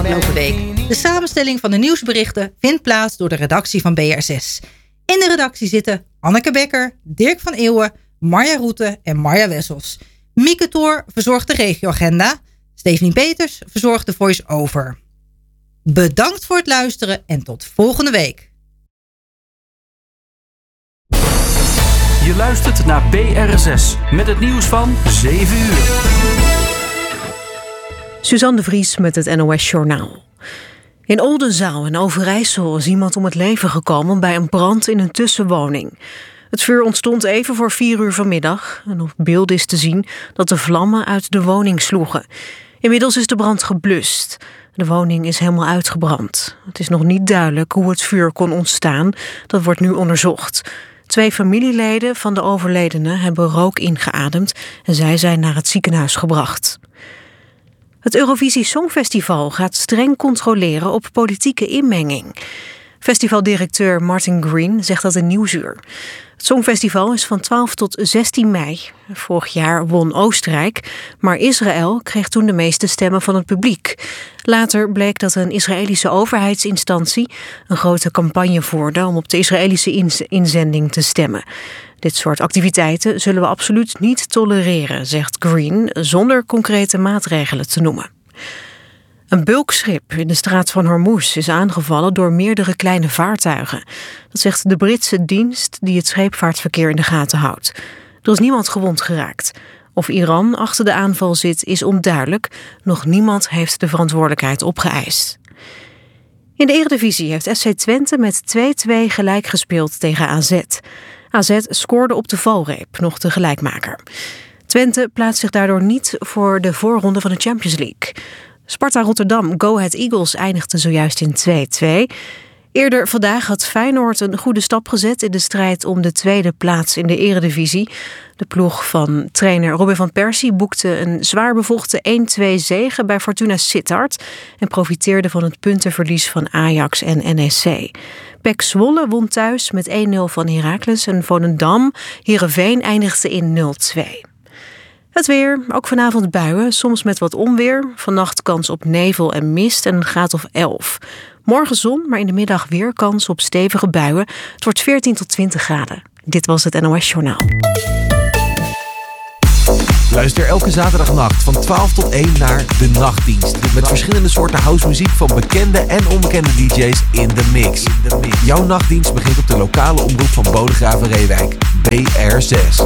afgelopen week. De samenstelling van de nieuwsberichten vindt plaats door de redactie van BR6. In de redactie zitten Anneke Becker, Dirk van Eeuwen, Marja Roete en Marja Wessels. Mieke Toor verzorgt de regioagenda. Stephanie Peters verzorgt de voice-over. Bedankt voor het luisteren en tot volgende week. Je luistert naar BR6 met het nieuws van 7 uur. Suzanne de Vries met het NOS Journaal. In Oldenzaal in Overijssel is iemand om het leven gekomen bij een brand in een tussenwoning. Het vuur ontstond even voor 4 uur vanmiddag en op beelden is te zien dat de vlammen uit de woning sloegen. Inmiddels is de brand geblust. De woning is helemaal uitgebrand. Het is nog niet duidelijk hoe het vuur kon ontstaan. Dat wordt nu onderzocht. 2 familieleden van de overledene hebben rook ingeademd en zij zijn naar het ziekenhuis gebracht. Het Eurovisie Songfestival gaat streng controleren op politieke inmenging. Festivaldirecteur Martin Green zegt dat in Nieuwsuur. Het Songfestival is van 12 tot 16 mei. Vorig jaar won Oostenrijk, maar Israël kreeg toen de meeste stemmen van het publiek. Later bleek dat een Israëlische overheidsinstantie een grote campagne voerde om op de Israëlische inzending te stemmen. Dit soort activiteiten zullen we absoluut niet tolereren, zegt Green, zonder concrete maatregelen te noemen. Een bulkschip in de straat van Hormuz is aangevallen door meerdere kleine vaartuigen. Dat zegt de Britse dienst die het scheepvaartverkeer in de gaten houdt. Er is niemand gewond geraakt. Of Iran achter de aanval zit is onduidelijk. Nog niemand heeft de verantwoordelijkheid opgeëist. In de Eredivisie heeft SC Twente met 2-2 gelijk gespeeld tegen AZ. AZ scoorde op de valreep, nog de gelijkmaker. Twente plaatst zich daardoor niet voor de voorronde van de Champions League. Sparta Rotterdam Go Ahead Eagles eindigde zojuist in 2-2. Eerder vandaag had Feyenoord een goede stap gezet in de strijd om de tweede plaats in de Eredivisie. De ploeg van trainer Robin van Persie boekte een zwaar bevochten 1-2 zege bij Fortuna Sittard en profiteerde van het puntenverlies van Ajax en NEC. PEC Zwolle won thuis met 1-0 van Heracles en Volendam Heerenveen eindigde in 0-2. Het weer, ook vanavond buien, soms met wat onweer. Vannacht kans op nevel en mist en een graad of 11. Morgen zon, maar in de middag weer kans op stevige buien. Het wordt 14 tot 20 graden. Dit was het NOS Journaal. Luister elke zaterdagnacht van 12 tot 1 naar De Nachtdienst. Met verschillende soorten housemuziek van bekende en onbekende DJ's in de mix. Jouw nachtdienst begint op de lokale omroep van Bodegraven-Reewijk. BR6.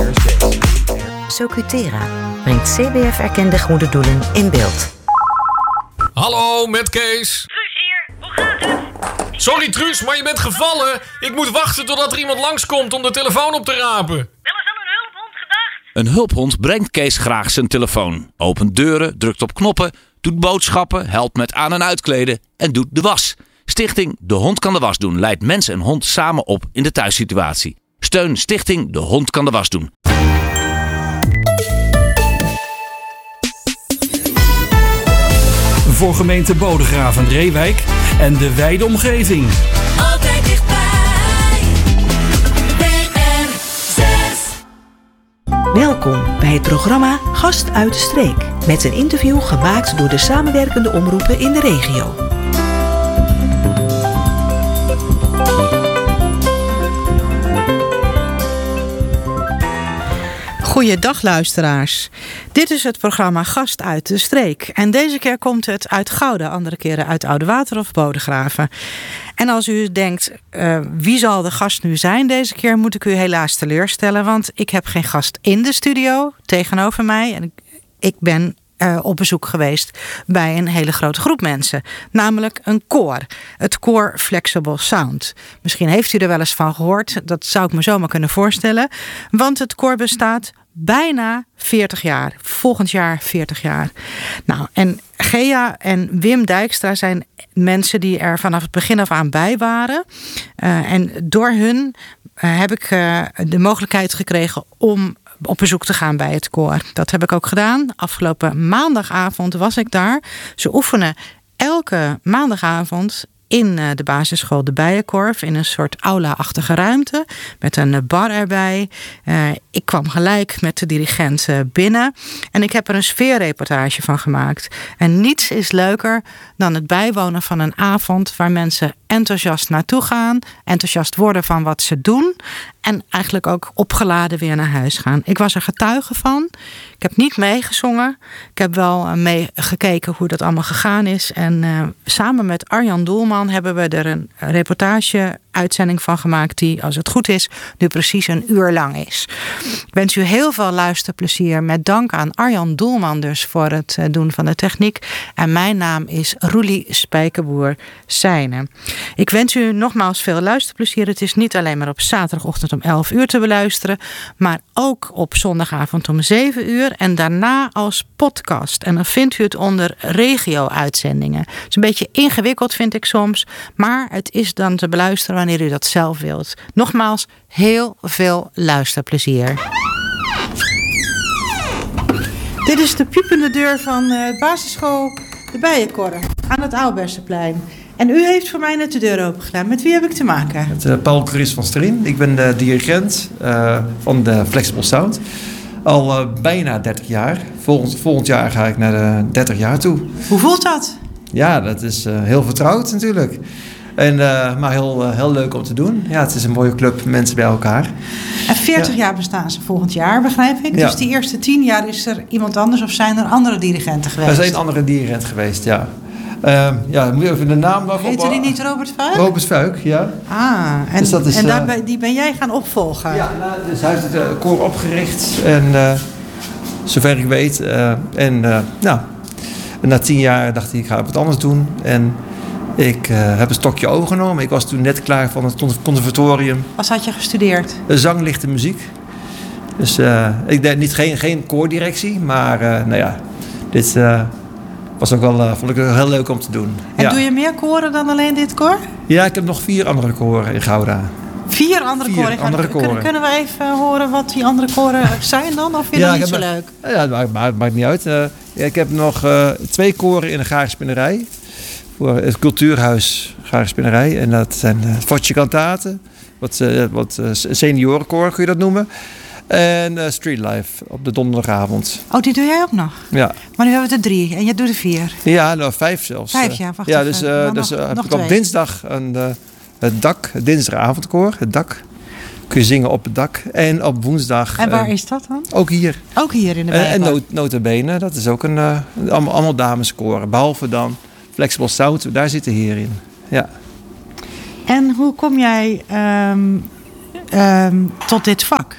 Socutera brengt CBF-erkende goede doelen in beeld. Hallo, met Kees. Truus hier, hoe gaat het? Sorry Truus, maar je bent gevallen. Ik moet wachten totdat er iemand langskomt om de telefoon op te rapen. Wel eens aan een hulphond gedacht? Een hulphond brengt Kees graag zijn telefoon. Opent deuren, drukt op knoppen, doet boodschappen, helpt met aan- en uitkleden en doet de was. Stichting De Hond Kan de Was Doen leidt mens en hond samen op in de thuissituatie. Steun Stichting De Hond Kan de Was Doen. Voor gemeente Bodegraven-Reewijk en de wijde omgeving. Altijd dichtbij. BR6. Welkom bij het programma Gast uit de Streek. Met een interview gemaakt door de samenwerkende omroepen in de regio. Goeiedag luisteraars. Dit is het programma Gast uit de Streek. En deze keer komt het uit Gouda, andere keren uit Oudewater of Bodegraven. En als u denkt, wie zal de gast nu zijn deze keer, moet ik u helaas teleurstellen. Want ik heb geen gast in de studio tegenover mij. En ik ben op bezoek geweest bij een hele grote groep mensen. Namelijk een koor. Het koor Flexible Sound. Misschien heeft u er wel eens van gehoord. Dat zou ik me zomaar kunnen voorstellen. Want het koor bestaat bijna 40 jaar. Volgend jaar 40 jaar. Nou, en Gea en Wim Dijkstra zijn mensen die er vanaf het begin af aan bij waren. En door hun heb ik de mogelijkheid gekregen om op bezoek te gaan bij het koor. Dat heb ik ook gedaan. Afgelopen maandagavond was ik daar. Ze oefenen elke maandagavond in de basisschool De Bijenkorf in een soort aula-achtige ruimte met een bar erbij. Ik kwam gelijk met de dirigent binnen en ik heb er een sfeerreportage van gemaakt. En niets is leuker dan het bijwonen van een avond waar mensen enthousiast naartoe gaan, enthousiast worden van wat ze doen en eigenlijk ook opgeladen weer naar huis gaan. Ik was er getuige van. Ik heb niet meegezongen. Ik heb wel meegekeken hoe dat allemaal gegaan is. En samen met Arjan Doelman hebben we er een reportage-uitzending van gemaakt die, als het goed is, nu precies 1 uur lang is. Ik wens u heel veel luisterplezier. Met dank aan Arjan Doelman dus voor het doen van de techniek. En mijn naam is Roelie Spijkerboer-Seijnen. Ik wens u nogmaals veel luisterplezier. Het is niet alleen maar op zaterdagochtend om 11 uur te beluisteren, maar ook op zondagavond om 7 uur en daarna als podcast. En dan vindt u het onder regio-uitzendingen. Het is een beetje ingewikkeld, vind ik soms, maar het is dan te beluisteren wanneer u dat zelf wilt. Nogmaals, heel veel luisterplezier. Dit is de piepende deur van basisschool De Bijenkorf aan het Aalbersterplein. En u heeft voor mij net de deur open gedaan. Met wie heb ik te maken? Met Paul Chris van Strien. Ik ben de dirigent van de Flexible Sound. Al bijna 30 jaar. Volgend jaar ga ik naar de 30 jaar toe. Hoe voelt dat? Ja, dat is heel vertrouwd natuurlijk. Maar heel leuk om te doen. Ja, het is een mooie club, mensen bij elkaar. En 40 jaar bestaan ze volgend jaar, begrijp ik. Ja. Dus die eerste 10 jaar is er iemand anders of zijn er andere dirigenten geweest? Er is 1 andere dirigent geweest, ja. Moet je even de naam nog op... Heette die niet Robert Fuik? Robert Fuik, ja. En, dus dat is, die ben jij gaan opvolgen? Ja, dus hij heeft het koor opgericht. En zover ik weet. Na 10 jaar dacht hij, ik ga wat anders doen. En ik heb een stokje overgenomen. Ik was toen net klaar van het conservatorium. Wat had je gestudeerd? Zang, lichte muziek. Dus ik deed geen koordirectie. Maar dit... was ook wel, vond ik heel leuk om te doen. En doe je meer koren dan alleen dit koor? Ja, ik heb nog 4 andere koren in Gouda. 4 andere koren? Kunnen we even horen wat die andere koren zijn dan? Of vind je dat niet zo leuk? Ja, het maakt niet uit. Ik heb nog 2 koren in de Gaarspinnerij. Voor het cultuurhuis Gaarspinnerij. En dat zijn Fortje Cantate. Wat seniorenkoor kun je dat noemen. En Streetlife op de donderdagavond. Oh, die doe jij ook nog? Ja. Maar nu hebben we er 3 en jij doet er 4. Ja, nou 5 zelfs. 5, ja. Wacht ja, even. Dus heb ik op dinsdag het dak, het dinsdagavondkoor, het dak. Kun je zingen op het dak. En op woensdag... En waar is dat dan? Ook hier. Ook hier in de Bijenkorf? En notabene, dat is ook allemaal dameskoren. Behalve dan Flexible Sound, daar zit de heer in. Ja. En hoe kom jij tot dit vak?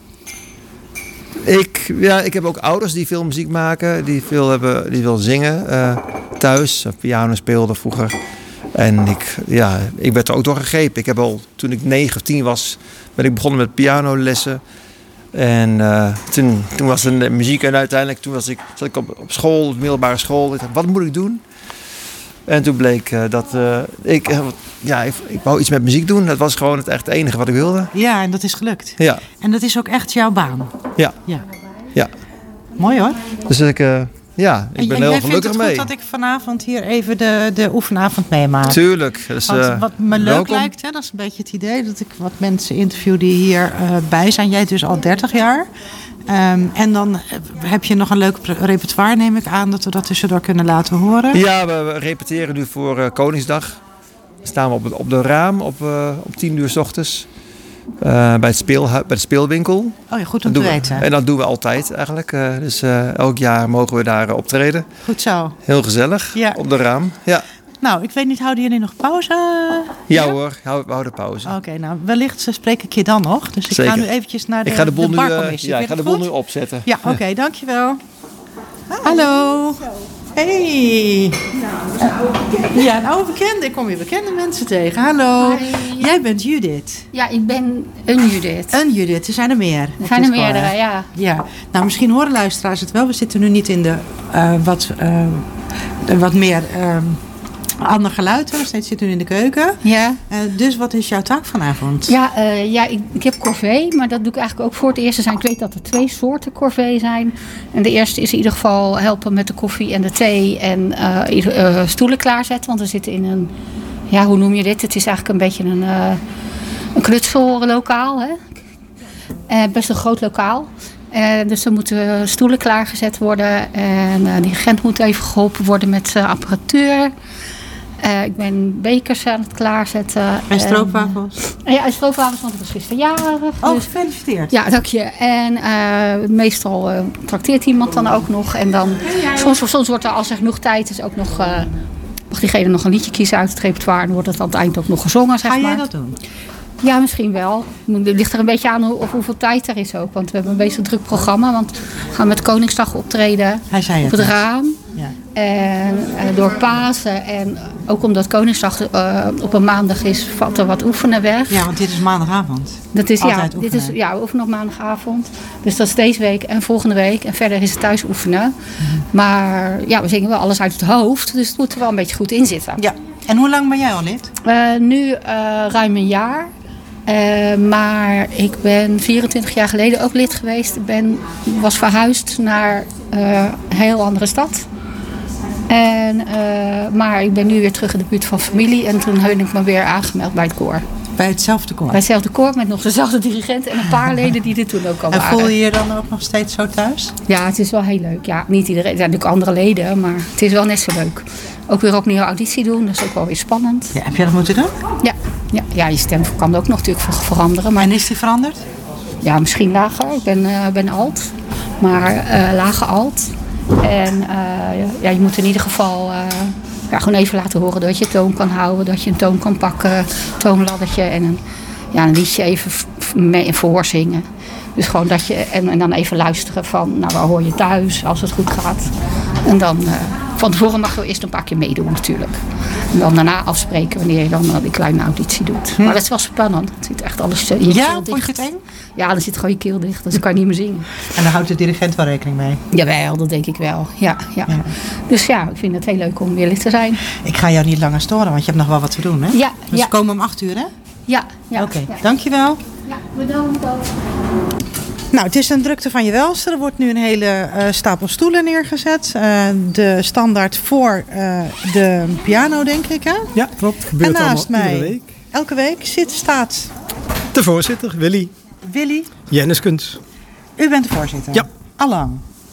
Ik heb ook ouders die veel muziek maken, die veel zingen. Thuis, piano speelden vroeger. En ik werd er ook door gegrepen. Ik heb al, toen ik 9 of 10 was, ben ik begonnen met pianolessen. En toen was er muziek en uiteindelijk zat ik op school, op middelbare school. Ik dacht, wat moet ik doen? En toen bleek dat ik wou iets met muziek doen. Dat was gewoon het enige wat ik wilde. Ja, en dat is gelukt. Ja. En dat is ook echt jouw baan. Ja. Mooi hoor. Dus ik ben heel gelukkig mee. En jij vindt het goed dat ik vanavond hier even de oefenavond meemaak? Tuurlijk. Dus, wat me leuk lijkt, hè, dat is een beetje het idee dat ik wat mensen interview die hierbij zijn. Jij dus al 30 jaar. En dan heb je nog een leuk repertoire, neem ik aan, dat we dat tussendoor kunnen laten horen. Ja, we repeteren nu voor Koningsdag. Dan staan we op de raam op 10 uur 's ochtends. Bij de speelwinkel. Oh ja, goed om te weten. En dat doen we altijd eigenlijk. Dus elk jaar mogen we daar optreden. Goed zo. Heel gezellig, op de raam. Ja. Nou, ik weet niet, houden jullie nog pauze? Ja hoor, we houden pauze. Oké, nou wellicht spreek ik je dan nog. Dus ik ga nu eventjes naar de barcommissie. Ik ga de boel nu opzetten. Ja, oké, dankjewel. Hallo. Hey. Ja, een oude bekende. Ik kom weer bekende mensen tegen. Hallo. Hi. Jij bent Judith. Ja, ik ben een Judith. Een Judith. Er zijn er meer. Er zijn er meerdere, ja. Nou, misschien horen luisteraars het wel. We zitten nu niet in de wat meer ander geluid. We zitten nu in de keuken. Ja. Dus wat is jouw taak vanavond? Ja, ik heb corvée, maar dat doe ik eigenlijk ook voor het eerst. Ik weet dat er 2 soorten corvée zijn. En de eerste is in ieder geval helpen met de koffie en de thee en stoelen klaarzetten. Want we zitten in een ja, hoe noem je dit? Het is eigenlijk een beetje een knutsellokaal. Hè? Best een groot lokaal. Dus er moeten stoelen klaargezet worden. En de dirigent moet even geholpen worden met apparatuur. Ik ben bekers aan het klaarzetten. En stroopwafels? Ja, en stroopwafels, want ik was gisteren jarig. Oh, dus, gefeliciteerd. ja, dank je. En meestal trakteert iemand dan ook nog. En dan, soms wordt er, als er genoeg tijd is, ook nog... mag diegene nog een liedje kiezen uit het repertoire. En wordt het aan het eind ook nog gezongen, zeg maar. Ga jij dat doen? Ja, misschien wel. Het ligt er een beetje aan hoeveel tijd er is ook. Want we hebben een beetje een druk programma. Want we gaan met Koningsdag optreden op het raam. Ja. En door Pasen. En ook omdat Koningsdag op een maandag is, valt er wat oefenen weg. Ja, want dit is maandagavond. Dat is, altijd dit is, we oefenen op maandagavond. Dus dat is deze week en volgende week. En verder is het thuis oefenen. Maar ja, we zingen wel alles uit het hoofd. Dus het moet er wel een beetje goed in zitten. Ja. En hoe lang ben jij al lid? Nu ruim een jaar. Maar ik ben 24 jaar geleden ook lid geweest. Ik was verhuisd naar een heel andere stad. Maar ik ben nu weer terug in de buurt van familie. En toen heb ik me weer aangemeld bij het koor. Bij hetzelfde koor? Bij hetzelfde koor met nog dezelfde dirigent en een paar leden die er toen ook al waren. En voel je je dan ook nog steeds zo thuis? Ja, het is wel heel leuk. Ja, niet iedereen. Er zijn natuurlijk andere leden, maar het is wel net zo leuk. Ook weer opnieuw auditie doen, dat is ook wel weer spannend. Ja, heb jij dat moeten doen? Ja, je stem kan ook nog natuurlijk veranderen. Maar... En is die veranderd? Ja, misschien lager. Ik ben alt, maar lage alt. En je moet in ieder geval gewoon even laten horen dat je toon kan houden. Dat je een toon kan pakken, toonladdertje en een liedje even mee voorzingen. Dus gewoon dat je, en dan even luisteren van, nou, waar hoor je thuis als het goed gaat. En dan, van tevoren mag je eerst een paar keer meedoen natuurlijk. En dan daarna afspreken wanneer je dan die kleine auditie doet. Maar dat is wel spannend. Het zit echt alles in je keel dicht. Vond je het eng? Ja, dan zit gewoon je keel dicht. Dus dan kan je niet meer zingen. En daar houdt de dirigent wel rekening mee? Jawel, dat denk ik wel. Ja. Dus ja, ik vind het heel leuk om weer lid te zijn. Ik ga jou niet langer storen, want je hebt nog wel wat te doen, hè? Ja. Dus we komen om 8:00, hè? Ja. Oké, dankjewel. Ja, bedankt ook. Nou, het is een drukte van je welste. Er wordt nu een hele stapel stoelen neergezet. De standaard voor de piano, denk ik, hè? Ja, klopt. Gebeurt en naast allemaal mij, iedere week. Elke week staat... De voorzitter, Willy. Willy. Jenniskens. U bent de voorzitter? Ja. Allang?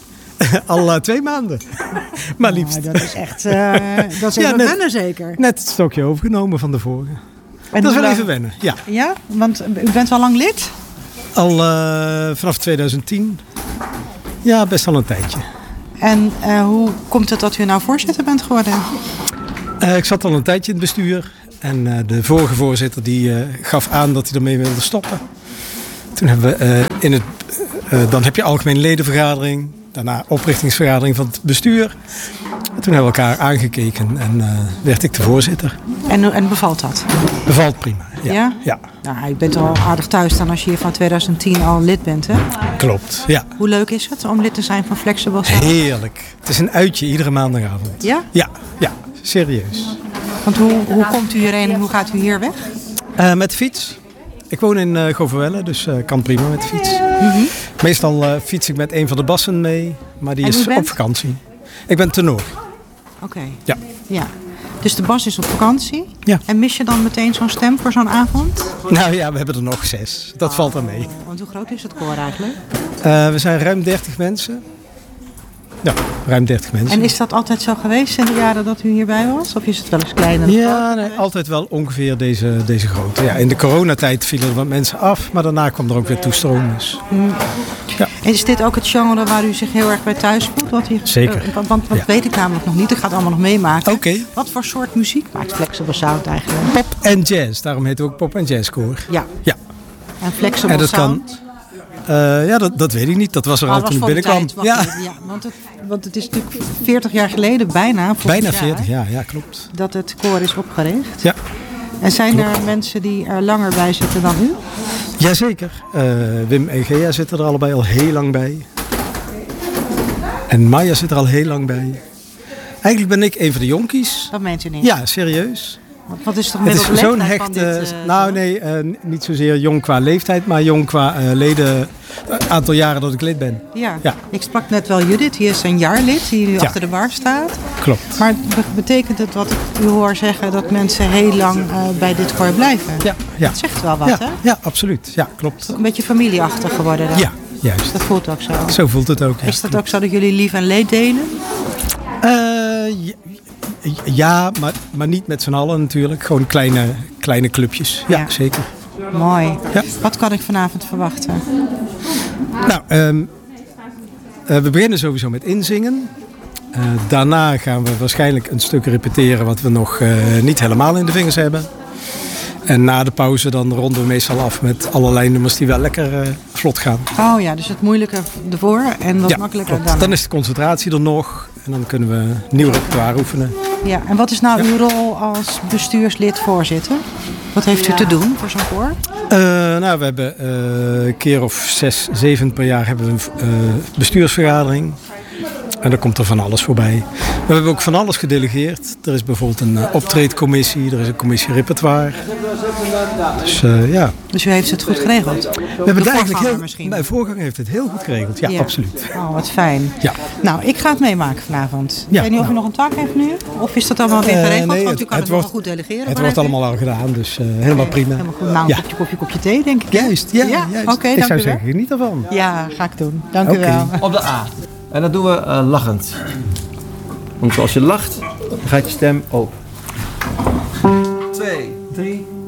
Al 2 maanden. Maar liefst. Nou, dat is echt... dat is even wennen zeker? Net het stokje overgenomen van de vorige. En dat is wel even wennen, ja. Ja? Want u bent al lang lid? Al vanaf 2010. Ja, best al een tijdje. En hoe komt het dat u nou voorzitter bent geworden? Ik zat al een tijdje in het bestuur. En de vorige voorzitter die gaf aan dat hij ermee wilde stoppen. Toen hebben we dan heb je algemene ledenvergadering. Daarna oprichtingsvergadering van het bestuur. En toen hebben we elkaar aangekeken en werd ik de voorzitter. En bevalt dat? Bevalt prima, ja. Ja? Nou, je bent al aardig thuis dan als je hier van 2010 al lid bent, hè? Klopt, ja. Hoe leuk is het om lid te zijn van Flexible Sound? Heerlijk. Het is een uitje iedere maandagavond. Ja? Ja, serieus. Want hoe komt u hierheen en hoe gaat u hier weg? Met de fiets. Ik woon in Goverwelle, dus kan prima met de fiets. Meestal fiets ik met een van de bassen mee, maar die is op vakantie. Ik ben tenor. Oké. Ja. Dus de bas is op vakantie. Ja. En mis je dan meteen zo'n stem voor zo'n avond? Nou ja, we hebben er nog 6. Dat valt er mee. Want hoe groot is het koor eigenlijk? We zijn ruim 30 mensen. Ja, ruim 30 mensen. En is dat altijd zo geweest in de jaren dat u hierbij was? Of is het wel eens kleiner? Ja, nee, altijd wel ongeveer deze grootte. Ja, in de coronatijd vielen er wat mensen af, maar daarna kwam er ook weer toestroom. Dus. Ja. Is dit ook het genre waar u zich heel erg bij thuis voelt? Zeker. Want dat weet ik namelijk nog niet. Ik ga het allemaal nog meemaken. Oké. Wat voor soort muziek maakt Flexible Sound eigenlijk? Pop en jazz. Daarom heet het ook pop en jazz koor. Ja. En Flexible en dat Sound? Dat weet ik niet. Dat was er al toen ik binnenkwam. Want het is natuurlijk 40 jaar geleden bijna. Bijna 40 jaar, ja, klopt. Dat het koor is opgericht. Ja. En zijn er mensen die er langer bij zitten dan u? Jazeker. Wim en Gea zitten er allebei al heel lang bij. En Maya zit er al heel lang bij. Eigenlijk ben ik een van de jonkies. Dat meent u niet? Ja, serieus. Wat is toch Het is gemiddelde zo'n leeftijd hecht... niet zozeer jong qua leeftijd, maar jong qua leden. Aantal jaren dat ik lid ben. Ja. Ik sprak net wel Judith, die is een jaarlid, die achter de bar staat. Klopt. Maar betekent het wat ik u hoor zeggen dat mensen heel lang bij dit koor blijven? Ja. Dat zegt wel wat, hè? Ja, absoluut. Ja, klopt. Een beetje familieachtig geworden dan? Ja, juist. Dat voelt ook zo. Zo voelt het ook, ja. Is dat ook zo dat jullie lief en leed delen? Ja, maar niet met z'n allen natuurlijk. Gewoon kleine clubjes. Ja, zeker. Mooi. Ja. Wat kan ik vanavond verwachten? Nou, we beginnen sowieso met inzingen. Daarna gaan we waarschijnlijk een stuk repeteren wat we nog niet helemaal in de vingers hebben. En na de pauze dan ronden we meestal af met allerlei nummers die wel lekker vlot gaan. Oh ja, dus het moeilijke ervoor en wat makkelijker klopt. dan. Dan is de concentratie er nog en dan kunnen we nieuw repertoire oefenen. Ja, en wat is nou uw rol als bestuurslid voorzitter? Wat heeft u te doen voor zo'n koor? Nou, we hebben een keer of 6, 7 per jaar hebben we een bestuursvergadering. En daar komt er van alles voorbij. We hebben ook van alles gedelegeerd. Er is bijvoorbeeld een optreedcommissie, er is een commissie repertoire. Dus ja. Dus u heeft het goed geregeld? We hebben het eigenlijk mijn voorganger heeft het heel goed geregeld. Ja, absoluut. Oh, wat fijn. Ja. Nou, ik ga het meemaken vanavond. Ja, Ik weet niet of u nog een taak heeft nu? Of is dat allemaal weer geregeld? Nee, Want u kan het nog wel goed delegeren. Het wordt allemaal al gedaan, dus helemaal prima. Helemaal goed. Nou, een kopje thee, denk ik. Juist, ja. Oké, ik dank zou u wel. zeggen, geniet ervan. Ja, ga ik doen. Dank u wel. Op de A. En dat doen we lachend. Want als je lacht, dan gaat je stem open. 2, 3,